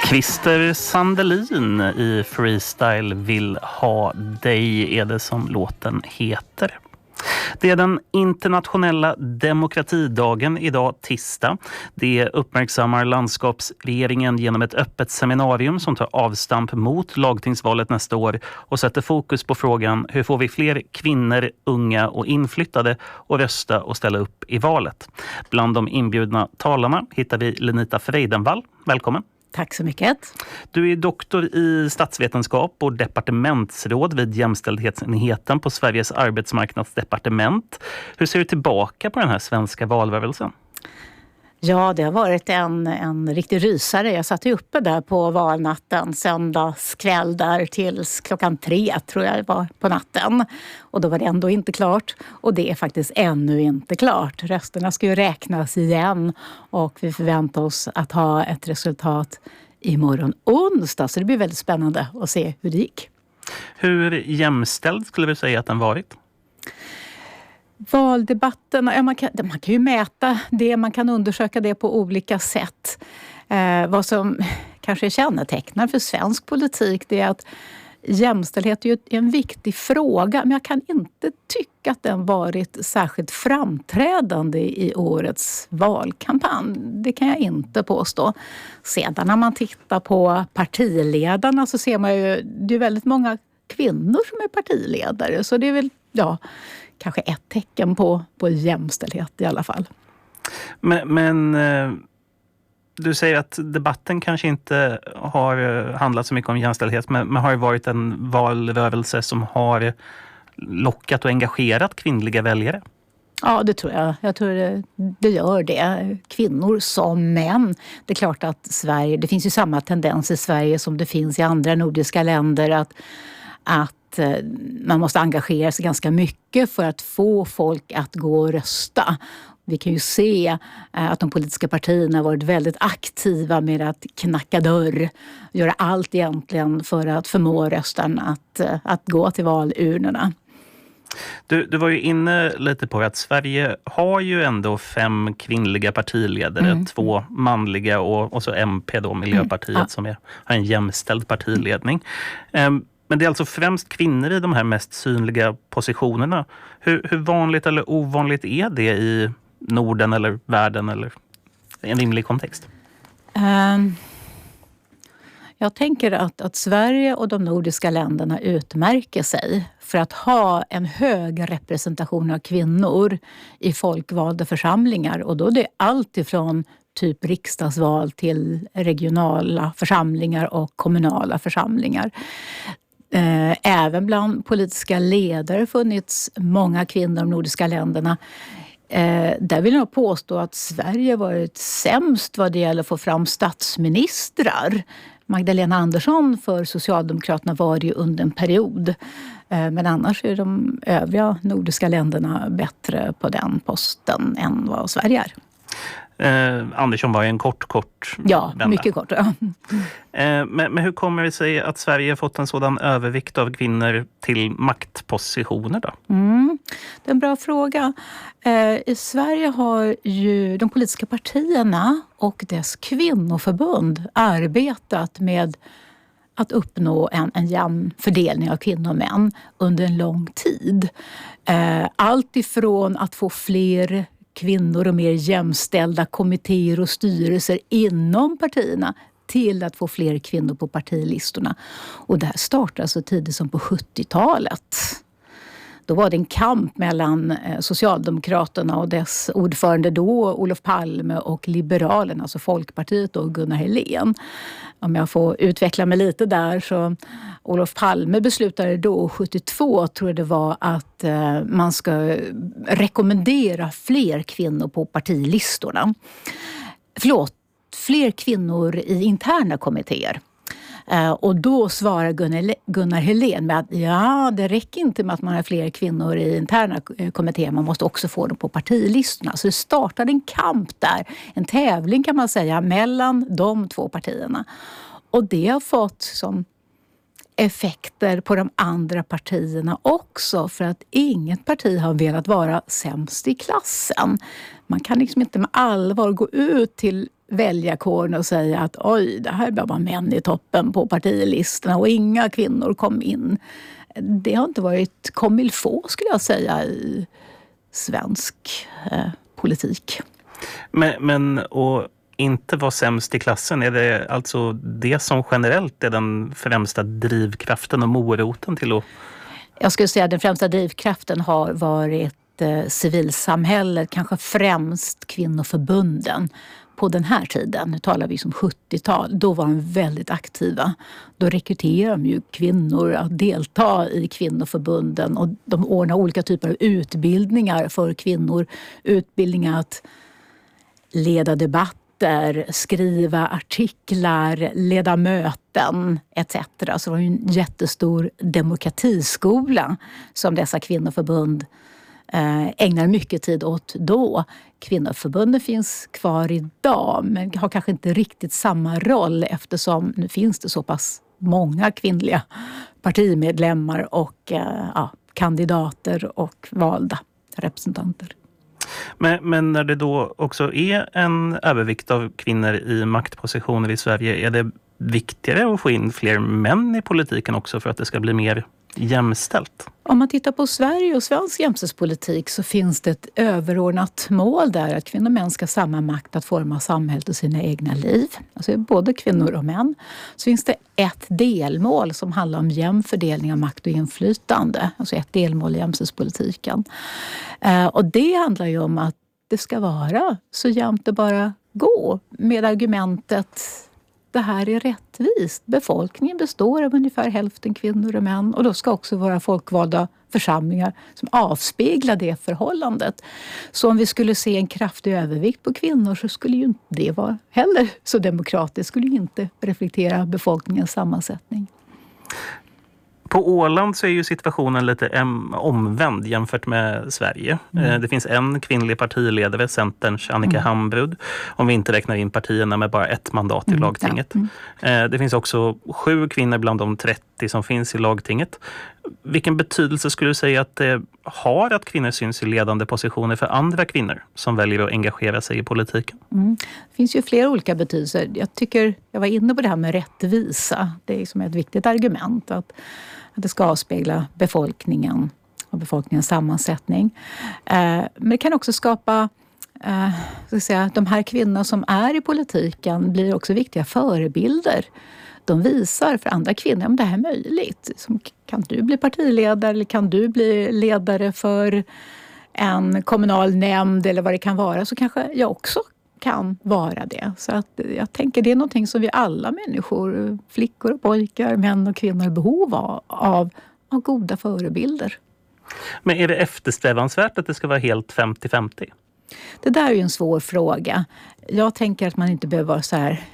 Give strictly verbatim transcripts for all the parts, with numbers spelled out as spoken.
Christer Sandelin i Freestyle vill ha dig är det som låten heter. Det är den internationella demokratidagen idag tisdag. Det uppmärksammar landskapsregeringen genom ett öppet seminarium som tar avstamp mot lagtingsvalet nästa år och sätter fokus på frågan hur får vi fler kvinnor, unga och inflyttade att rösta och ställa upp i valet. Bland de inbjudna talarna hittar vi Lenita Freidenvall. Välkommen. Tack så mycket. Du är doktor i statsvetenskap och departementsråd vid jämställdhetsenheten på Sveriges arbetsmarknadsdepartement. Hur ser du tillbaka på den här svenska valrörelsen? Ja, det har varit en, en riktig rysare. Jag satt ju uppe där på valnatten, söndagskväll där tills klockan tre tror jag det var på natten. Och då var det ändå inte klart. Och det är faktiskt ännu inte klart. Rösterna ska ju räknas igen och vi förväntar oss att ha ett resultat imorgon onsdag. Så det blir väldigt spännande att se hur det gick. Hur jämställd skulle vi säga att den varit? Valdebatten, ja, man, kan, man kan ju mäta det, man kan undersöka det på olika sätt. Eh, vad som kanske kännetecknar för svensk politik det är att jämställdhet är ju en viktig fråga, men jag kan inte tycka att den varit särskilt framträdande i årets valkampanj. Det kan jag inte påstå. Sedan när man tittar på partiledarna så ser man ju, det är väldigt många kvinnor som är partiledare, så det är väl, ja, kanske ett tecken på, på jämställdhet i alla fall. Men, men du säger att debatten kanske inte har handlat så mycket om jämställdhet, men, men har det varit en valrörelse som har lockat och engagerat kvinnliga väljare? Ja, det tror jag. Jag tror det, det gör det. Kvinnor som män. Det är klart att Sverige, det finns ju samma tendens i Sverige som det finns i andra nordiska länder att, att man måste engagera sig ganska mycket för att få folk att gå och rösta. Vi kan ju se att de politiska partierna har varit väldigt aktiva med att knacka dörr. Göra allt egentligen för att förmå rösten att, att gå till valurnorna. Du, du var ju inne lite på att Sverige har ju ändå fem kvinnliga partiledare, mm. två manliga och, och så M P då, Miljöpartiet, mm. ja. som är, har en jämställd partiledning. Um, Men det är alltså främst kvinnor i de här mest synliga positionerna. Hur, hur vanligt eller ovanligt är det i Norden eller världen eller i en rimlig kontext? Um, jag tänker att, att Sverige och de nordiska länderna utmärker sig för att ha en hög representation av kvinnor i folkvalda församlingar. Och då är det allt ifrån typ riksdagsval till regionala församlingar och kommunala församlingar. Även bland politiska ledare funnits många kvinnor i de nordiska länderna. Där vill jag påstå att Sverige varit sämst vad det gäller att få fram statsministrar. Magdalena Andersson för Socialdemokraterna var det ju under en period. Men annars är de övriga nordiska länderna bättre på den posten än vad Sverige är. Eh, Andersson var ju en kort, kort Ja, vända. mycket kort. Ja. Eh, men, men hur kommer det sig att Sverige har fått en sådan övervikt av kvinnor till maktpositioner då? Mm, det är en bra fråga. Eh, I Sverige har ju de politiska partierna och dess kvinnoförbund arbetat med att uppnå en, en jämn fördelning av kvinnor och män under en lång tid. Eh, allt ifrån att få fler kvinnor och mer jämställda kommittéer och styrelser inom partierna till att få fler kvinnor på partilistorna. Och det här startade så tidigt som på sjuttiotalet. Då var det en kamp mellan Socialdemokraterna och dess ordförande då, Olof Palme, och Liberalerna, alltså Folkpartiet och Gunnar Helén. Om jag får utveckla mig lite där så Olof Palme beslutade då sjuttiotvå tror jag det var att eh, man ska rekommendera fler kvinnor på partilistorna. Förlåt, fler kvinnor i interna kommittéer. Uh, och då svarar Gunnar, Gunnar Helén med att ja, det räcker inte med att man har fler kvinnor i interna kommittéer, man måste också få dem på partilistorna. Så det startade en kamp där, en tävling kan man säga, mellan de två partierna. Och det har fått som effekter på de andra partierna också, för att inget parti har velat vara sämst i klassen. Man kan liksom inte med allvar gå ut till väljarkåren och säga att oj, det här bara var män i toppen på partilistorna och inga kvinnor kom in. Det har inte varit comme il faut, skulle jag säga, i svensk eh, politik. Men, men och inte vara sämst i klassen, är det alltså det som generellt är den främsta drivkraften och moroten till att... Jag skulle säga att den främsta drivkraften har varit eh, civilsamhället, kanske främst kvinnoförbunden. På den här tiden, nu talar vi som sjuttiotal, då var de väldigt aktiva. Då rekryterar de ju kvinnor att delta i kvinnoförbunden och de ordnar olika typer av utbildningar för kvinnor. Utbildningar att leda debatter, skriva artiklar, leda möten et cetera. Så det var ju en jättestor demokratiskola som dessa kvinnoförbund ägnar mycket tid åt då. Kvinnoförbunden finns kvar idag men har kanske inte riktigt samma roll eftersom nu finns det så pass många kvinnliga partimedlemmar och ja, kandidater och valda representanter. Men, men när det då också är en övervikt av kvinnor i maktpositioner i Sverige, är det viktigare att få in fler män i politiken också för att det ska bli mer jämställt? Om man tittar på Sverige och svensk jämställdhetspolitik så finns det ett överordnat mål där att kvinnor och män ska ha samma makt att forma samhället och sina egna liv. Alltså både kvinnor och män. Så finns det ett delmål som handlar om jämn fördelning av makt och inflytande. Alltså ett delmål i jämställdhetspolitiken. Och det handlar ju om att det ska vara så jämnt det bara går med argumentet det här är rättvist. Befolkningen består av ungefär hälften kvinnor och män och då ska också vara folkvalda församlingar som avspeglar det förhållandet. Så om vi skulle se en kraftig övervikt på kvinnor så skulle ju inte det vara heller så demokratiskt. Skulle ju inte reflektera befolkningens sammansättning. På Åland så är ju situationen lite omvänd jämfört med Sverige. Mm. Det finns en kvinnlig partiledare, Centerns Annika mm. Hambrud, om vi inte räknar in partierna med bara ett mandat i mm. lagtinget. Mm. Det finns också sju kvinnor bland de trettio som finns i lagtinget. Vilken betydelse skulle du säga att det har att kvinnor syns i ledande positioner för andra kvinnor som väljer att engagera sig i politiken? Mm. Det finns ju flera olika betydelser. Jag tycker, jag var inne på det här med rättvisa. Det är som ett viktigt argument att att det ska avspegla befolkningen och befolkningens sammansättning. Eh, men det kan också skapa, eh, ska säga, de här kvinnorna som är i politiken blir också viktiga förebilder. De visar för andra kvinnor om det här är möjligt. Som, kan du bli partiledare eller kan du bli ledare för en kommunal nämnd eller vad det kan vara, så kanske jag också kan vara det. Så att jag tänker det är någonting som vi alla människor, flickor och pojkar, män och kvinnor, har behov av, av, av goda förebilder. Men är det eftersträvansvärt att det ska vara helt femtio femtio? Det där är ju en svår fråga. Jag tänker att man inte behöver vara så här...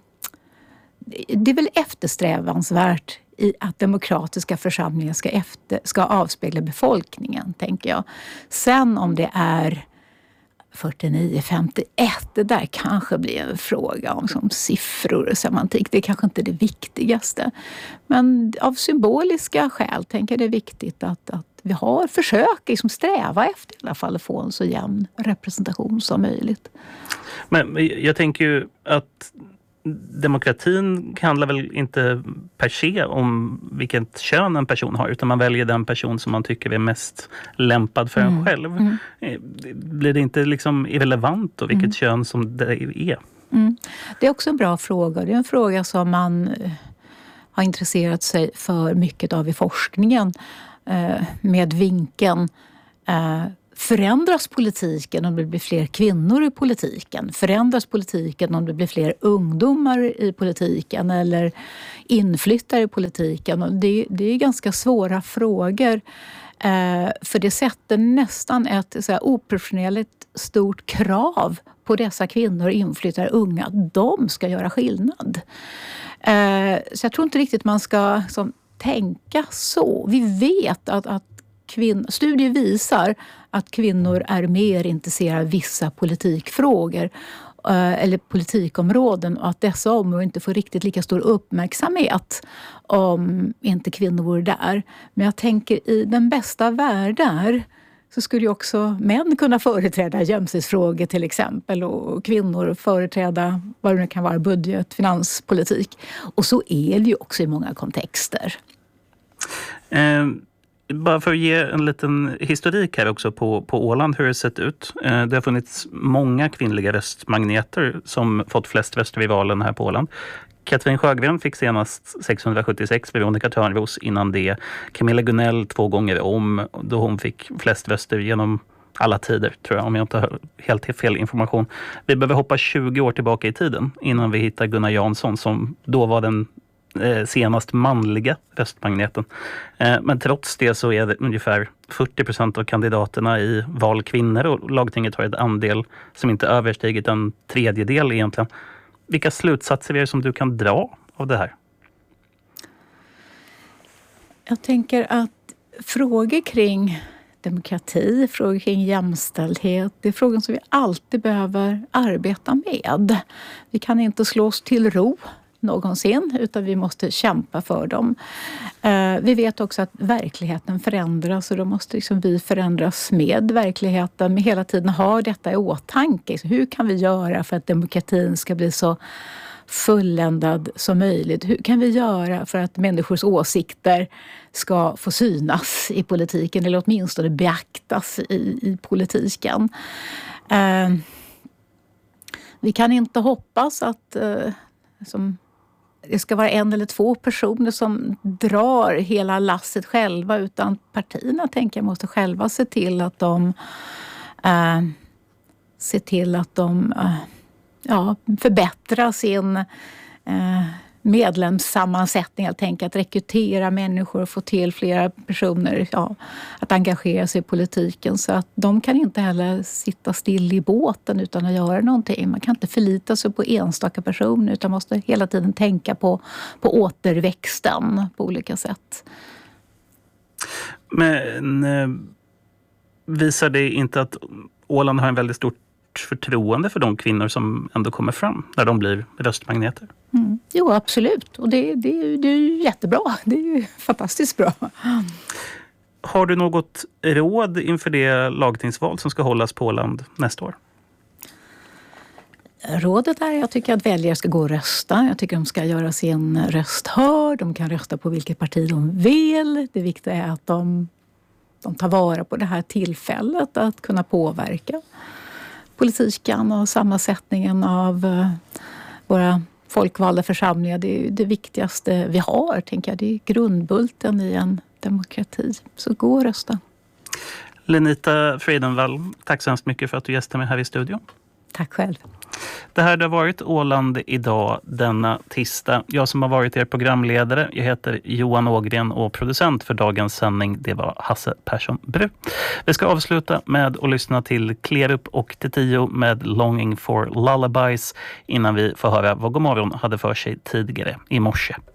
Det är väl eftersträvansvärt i att demokratiska församlingar ska, efter, ska avspegla befolkningen, tänker jag. Sen om det är fyrtionio femtioett, det där kanske blir en fråga om som siffror och semantik. Det är kanske inte det viktigaste. Men av symboliska skäl tänker jag det är viktigt att, att vi har försök liksom sträva efter i alla fall att få en så jämn representation som möjligt. Men jag tänker ju att demokratin handlar väl inte per se om vilket kön en person har, utan man väljer den person som man tycker är mest lämpad för mm. en själv. Mm. Blir det inte liksom irrelevant och vilket mm. kön som det är? Mm. Det är också en bra fråga. Det är en fråga som man har intresserat sig för mycket av i forskningen med vinkeln förändras politiken om det blir fler kvinnor i politiken? Förändras politiken om det blir fler ungdomar i politiken eller inflyttare i politiken? Och det, det är ganska svåra frågor. Eh, för det sätter nästan ett så här, oproportionerligt stort krav på dessa kvinnor och inflyttare unga. De ska göra skillnad. Eh, så jag tror inte riktigt man ska som, tänka så. Vi vet att, att Kvinn- studier visar att kvinnor är mer intresserade av vissa politikfrågor eh, eller politikområden och att dessa områden inte får riktigt lika stor uppmärksamhet om inte kvinnor vore där. Men jag tänker i den bästa världen så skulle ju också män kunna företräda jämställdhetsfrågor till exempel och kvinnor företräda vad det nu kan vara, budget, finanspolitik. Och så är det ju också i många kontexter. Eh, bara för att ge en liten historik här också på, på Åland, hur det sett ut. Eh, det har funnits många kvinnliga röstmagneter som fått flest röster i valen här på Åland. Katrin Sjögren fick senast sexhundrasjuttiosex, Veronica Törnros innan det. Camilla Gunnell två gånger om, då hon fick flest röster genom alla tider, tror jag, om jag inte har helt fel information. Vi behöver hoppa tjugo år tillbaka i tiden innan vi hittar Gunnar Jansson som då var den eh, senast manliga röstmagneten. Eh, men trots det så är det ungefär fyrtio procent av kandidaterna i val kvinnor och lagtinget har ett andel som inte överstigit en tredjedel egentligen. Vilka slutsatser är det som du kan dra av det här? Jag tänker att frågor kring demokrati, frågor kring jämställdhet, det är frågor som vi alltid behöver arbeta med. Vi kan inte slå oss till ro någonsin, utan vi måste kämpa för dem. Vi vet också att verkligheten förändras och då måste liksom vi förändras med verkligheten. Men hela tiden ha detta i åtanke. Hur kan vi göra för att demokratin ska bli så fulländad som möjligt? Hur kan vi göra för att människors åsikter ska få synas i politiken eller åtminstone beaktas i, i politiken? Eh, vi kan inte hoppas att eh, som det ska vara en eller två personer som drar hela lasset själva, utan partierna tänker jag måste själva se till att de eh, se till att de eh, ja, förbättrar sin eh, medlemssammansättning. Jag tänker att rekrytera människor och få till flera personer ja, att engagera sig i politiken, så att de kan inte heller sitta still i båten utan att göra någonting. Man kan inte förlita sig på enstaka personer utan måste hela tiden tänka på, på återväxten på olika sätt. Men eh, visar det inte att Åland har en väldigt stort förtroende för de kvinnor som ändå kommer fram när de blir röstmagneter? Mm. Jo, absolut. Och det, det, det är ju jättebra. Det är ju fantastiskt bra. Har du något råd inför det lagtingsval som ska hållas på Åland nästa år? Rådet är, jag tycker att väljare ska gå och rösta. Jag tycker att de ska göra sin röst hörd. De kan rösta på vilket parti de vill. Det viktiga är att de, de tar vara på det här tillfället att kunna påverka politiken och sammansättningen av uh, våra folkvalda församlingar. Det är det viktigaste vi har, tänker jag. Det är grundbulten i en demokrati. Så gå och rösta. Lenita Freidenvall, tack så hemskt mycket för att du gästade mig här i studion. Tack själv. Det här har varit Åland idag denna tisdag. Jag som har varit er programledare, jag heter Johan Ågren och producent för dagens sändning, det var Hasse Persson Bru. Vi ska avsluta med att lyssna till Klerup och Titio med Longing for Lullabies innan vi får höra vad Godmorgon hade för sig tidigare i morse.